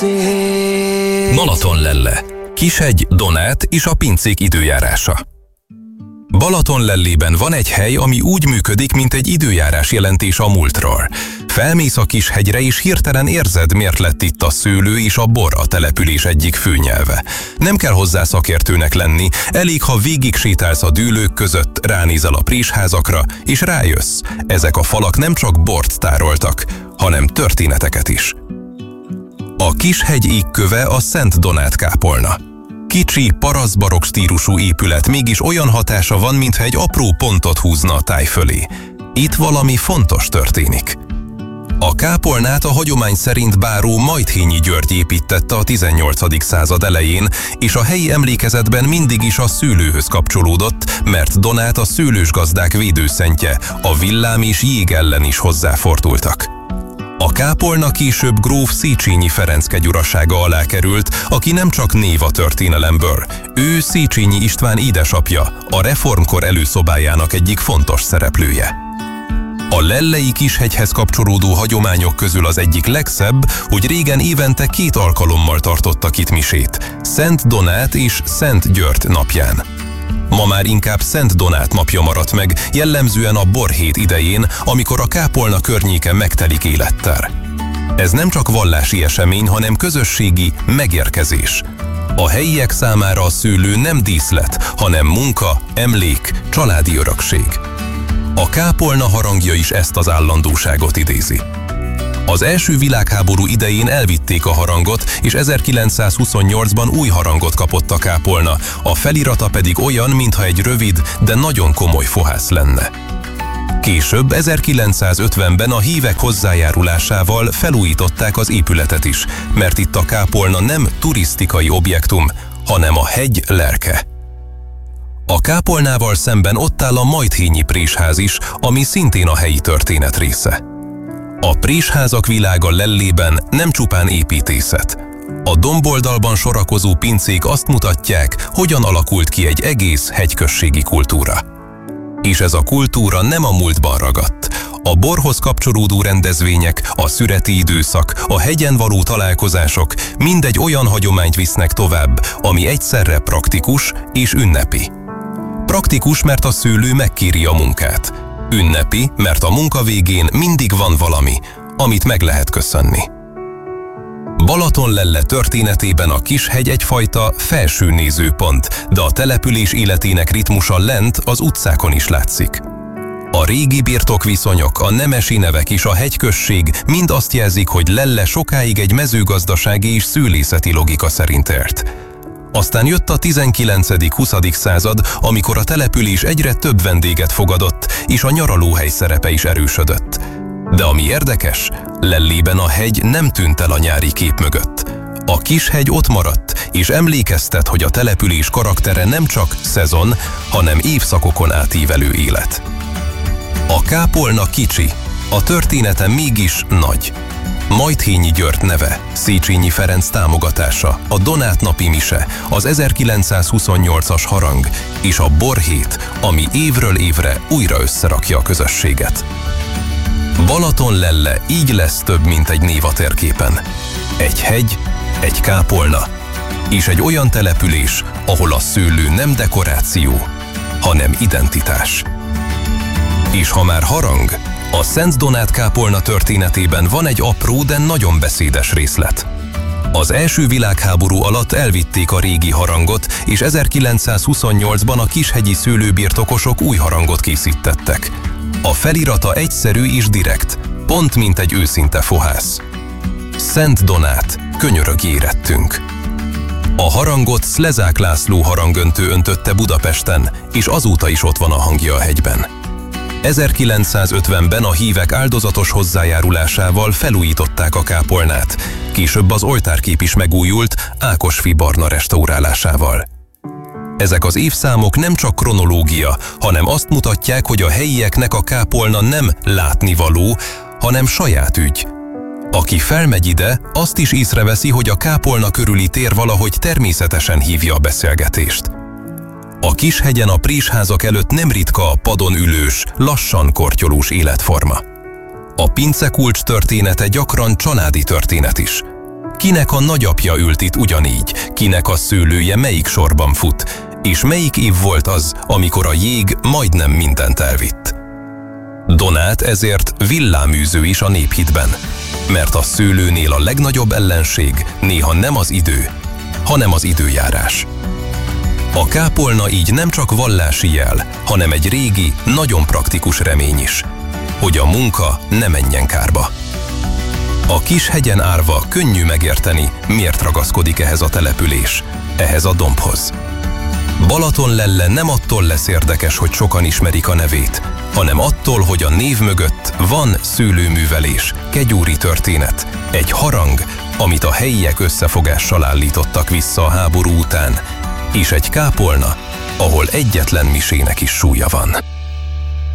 Balatonlelle, Kishegy, Donát és a pincék időjárása. Balatonlellében van egy hely, ami úgy működik, mint egy időjárás jelentés a múltról. Felmész a Kishegyre, és hirtelen érzed, miért lett itt a szőlő és a bor a település egyik főnyelve. Nem kell hozzá szakértőnek lenni, elég, ha végig sétálsz a dűlők között, ránézel a présházakra, és rájössz, ezek a falak nem csak bort tároltak, hanem történeteket is. A Kishegy égköve a Szent Donát kápolna. Kicsi, parasztbarokk stílusú épület, mégis olyan hatása van, mintha egy apró pontot húzna a táj fölé. Itt valami fontos történik. A kápolnát a hagyomány szerint báró Majthényi György építtette a 18. század elején, és a helyi emlékezetben mindig is a szőlőhöz kapcsolódott, mert Donát a szőlősgazdák védőszentje, a villám és jég ellen is hozzáfordultak. A kápolna később gróf Széchenyi Ferenc kegyurasága alá került, aki nem csak név a történelemből. Ő Széchenyi István édesapja, a reformkor előszobájának egyik fontos szereplője. A lellei Kishegyhez kapcsolódó hagyományok közül az egyik legszebb, hogy régen évente 2 alkalommal tartottak itt misét, Szent Donát és Szent György napján. Ma már inkább Szent Donát napja maradt meg, jellemzően a borhét idején, amikor a kápolna környéke megtelik élettel. Ez nem csak vallási esemény, hanem közösségi megérkezés. A helyiek számára a szőlő nem díszlet, hanem munka, emlék, családi örökség. A kápolna harangja is ezt az állandóságot idézi. Az első világháború idején elvitték a harangot, és 1928-ban új harangot kapott a kápolna, a felirata pedig olyan, mintha egy rövid, de nagyon komoly fohász lenne. Később, 1950-ben a hívek hozzájárulásával felújították az épületet is, mert itt a kápolna nem turisztikai objektum, hanem a hegy lelke. A kápolnával szemben ott áll a Majthényi présház is, ami szintén a helyi történet része. A présházak világa Lellében nem csupán építészet. A domboldalban sorakozó pincék azt mutatják, hogyan alakult ki egy egész hegyközségi kultúra. És ez a kultúra nem a múltban ragadt. A borhoz kapcsolódó rendezvények, a szüreti időszak, a hegyen való találkozások mindegy olyan hagyományt visznek tovább, ami egyszerre praktikus és ünnepi. Praktikus, mert a szőlő megkéri a munkát. Ünnepi, mert a munka végén mindig van valami, amit meg lehet köszönni. Balatonlelle történetében a Kishegy egyfajta felső nézőpont, de a település életének ritmusa lent az utcákon is látszik. A régi birtokviszonyok, a nemesi nevek és a hegyközség mind azt jelzik, hogy Lelle sokáig egy mezőgazdasági és szőlészeti logika szerint élt. Aztán jött a 19.-20. század, amikor a település egyre több vendéget fogadott, és a nyaralóhely szerepe is erősödött. De ami érdekes, Lellében a hegy nem tűnt el a nyári kép mögött. A Kishegy ott maradt, és emlékeztet, hogy a település karaktere nem csak szezon, hanem évszakokon átívelő élet. A kápolna kicsi, a története mégis nagy. Majthényi György neve, Széchenyi Ferenc támogatása, a Donát napi mise, az 1928-as harang és a borhét, ami évről évre újra összerakja a közösséget. Balatonlelle így lesz több, mint egy név a térképen. Egy hegy, egy kápolna és egy olyan település, ahol a szőlő nem dekoráció, hanem identitás. És ha már harang, a Szent Donát kápolna történetében van egy apró, de nagyon beszédes részlet. Az első világháború alatt elvitték a régi harangot, és 1928-ban a kishegyi szőlőbirtokosok új harangot készítettek. A felirata egyszerű és direkt, pont mint egy őszinte fohász. Szent Donát, könyörög érettünk. A harangot Szlezák László harangöntő öntötte Budapesten, és azóta is ott van a hangja a hegyben. 1950-ben a hívek áldozatos hozzájárulásával felújították a kápolnát, később az oltárkép is megújult Ákosfi Barna restaurálásával. Ezek az évszámok nem csak kronológia, hanem azt mutatják, hogy a helyieknek a kápolna nem látnivaló, hanem saját ügy. Aki felmegy ide, azt is észreveszi, hogy a kápolna körüli tér valahogy természetesen hívja a beszélgetést. A Kishegyen a présházak előtt nem ritka a padon ülős, lassan kortyolós életforma. A pincekulcs története gyakran családi történet is. kinek a nagyapja ült itt ugyanígy, kinek a szőlője melyik sorban fut, és melyik év volt az, amikor a jég majdnem mindent elvitt. Donát ezért villáműző is a néphitben, mert a szőlőnél a legnagyobb ellenség néha nem az idő, hanem az időjárás. A kápolna így nem csak vallási jel, hanem egy régi, nagyon praktikus remény is, hogy a munka ne menjen kárba. A kis hegyen árva könnyű megérteni, miért ragaszkodik ehhez a település, ehhez a dombhoz. Balatonlelle nem attól lesz érdekes, hogy sokan ismerik a nevét, hanem attól, hogy a név mögött van szőlőművelés, kegyúri történet, egy harang, amit a helyiek összefogással állítottak vissza a háború után, és egy kápolna, ahol egyetlen misének is súlya van.